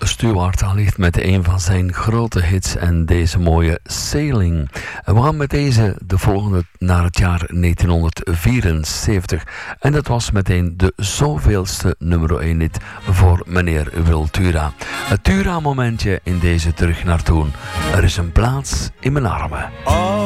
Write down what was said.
Stewart allicht met een van zijn grote hits en deze mooie Sailing. En we gaan met deze de volgende naar het jaar 1974. En dat was meteen de zoveelste nummer 1 hit voor meneer Wil Tura. Het Tura momentje in deze Terug naar Toen. Er is een plaats in mijn armen.